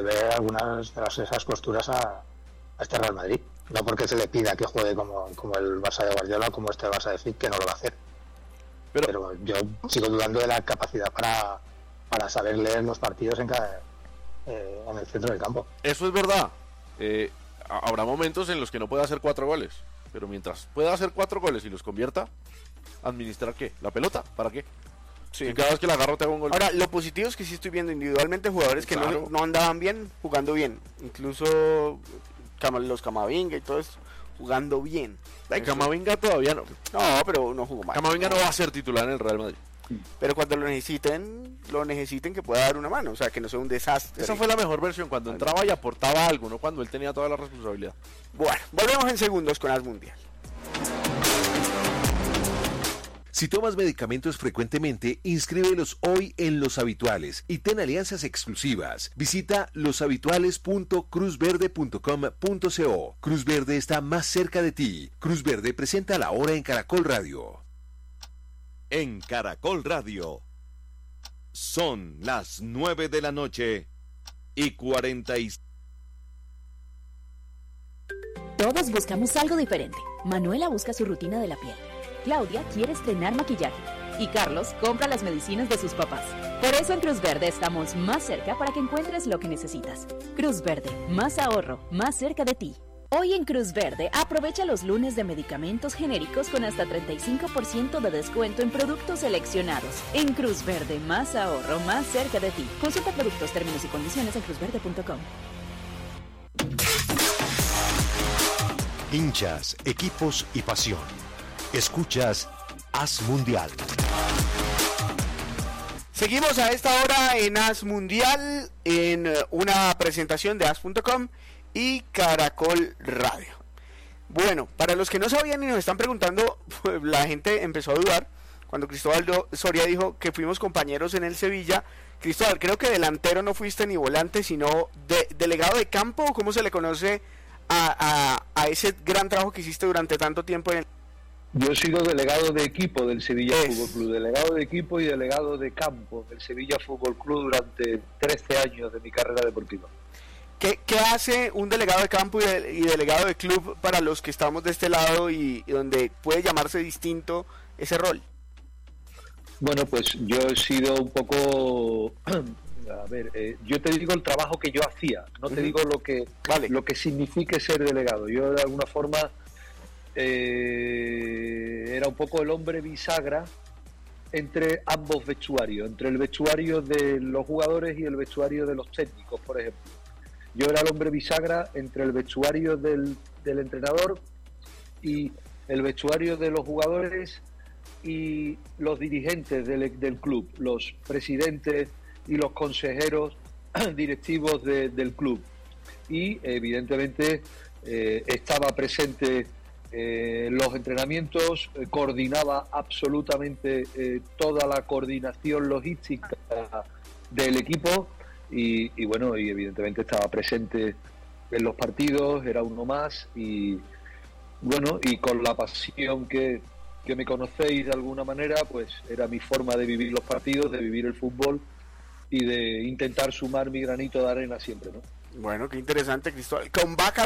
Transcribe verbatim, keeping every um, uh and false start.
ver algunas de las, esas costuras a, a este Real Madrid. No porque se le pida que juegue como, como el Barça de Guardiola, como este Barça de Flick, que no lo va a hacer. Pero, Pero yo sigo dudando de la capacidad para, para saber leer los partidos en cada eh, en el centro del campo. Eso es verdad. Eh, habrá momentos en los que no pueda hacer cuatro goles, pero mientras pueda hacer cuatro goles y los convierta, ¿administrar qué? ¿La pelota? ¿Para qué? Sí. Y cada vez que la agarro te hago un gol. Ahora, lo positivo es que sí estoy viendo individualmente jugadores que claro. no, no andaban bien, jugando bien. Incluso los Camavinga y todo eso, jugando bien. Ay, Camavinga todavía no. No, pero no jugó mal. Camavinga no va a ser titular en el Real Madrid. Pero cuando lo necesiten, lo necesiten que pueda dar una mano, o sea, que no sea un desastre. Esa fue la mejor versión, cuando entraba y aportaba algo, no cuando él tenía toda la responsabilidad. Bueno, volvemos en segundos con As Mundial. Si tomas medicamentos frecuentemente, inscríbelos hoy en Los Habituales y ten alianzas exclusivas. Visita los habituales punto cruz verde punto com punto co. Cruz Verde está más cerca de ti. Cruz Verde presenta La Hora en Caracol Radio. En Caracol Radio son las nueve de la noche y cuarenta y... Todos buscamos algo diferente. Manuela busca su rutina de la piel. Claudia quiere estrenar maquillaje. Y Carlos compra las medicinas de sus papás. Por eso en Cruz Verde estamos más cerca para que encuentres lo que necesitas. Cruz Verde, más ahorro, más cerca de ti. Hoy en Cruz Verde, aprovecha los lunes de medicamentos genéricos con hasta treinta y cinco por ciento de descuento en productos seleccionados. En Cruz Verde, más ahorro, más cerca de ti. Consulta productos, términos y condiciones en cruz verde punto com. Hinchas, equipos y pasión. Escuchas As Mundial. Seguimos a esta hora en As Mundial, en una presentación de as punto com y Caracol Radio. Bueno, para los que no sabían y nos están preguntando, pues la gente empezó a dudar cuando Cristóbal Soria dijo que fuimos compañeros en el Sevilla. Cristóbal, creo que delantero no fuiste ni volante, sino de, delegado de campo. ¿Cómo se le conoce a, a, a ese gran trabajo que hiciste durante tanto tiempo en el... Yo he sido delegado de equipo del Sevilla es. Fútbol Club, delegado de equipo y delegado de campo del Sevilla Fútbol Club durante trece años de mi carrera deportiva. ¿Qué, qué hace un delegado de campo y, de, y delegado de club para los que estamos de este lado y, y donde puede llamarse distinto ese rol? Bueno, pues yo he sido un poco... A ver, eh, yo te digo el trabajo que yo hacía, no te uh-huh. digo lo que, vale. lo que signifique ser delegado. Yo de alguna forma... Eh, era un poco el hombre bisagra entre ambos vestuarios, entre el vestuario de los jugadores y el vestuario de los técnicos, por ejemplo. Yo era el hombre bisagra entre el vestuario del, del entrenador y el vestuario de los jugadores y los dirigentes del, del club, los presidentes y los consejeros directivos de, del club. Y evidentemente eh, estaba presente Eh, los entrenamientos, eh, coordinaba absolutamente eh, toda la coordinación logística del equipo y, y bueno, y evidentemente estaba presente en los partidos, era uno más y bueno, y con la pasión que, que me conocéis de alguna manera, pues era mi forma de vivir los partidos, de vivir el fútbol y de intentar sumar mi granito de arena siempre, ¿no? Bueno, qué interesante, Cristóbal. Con Vaca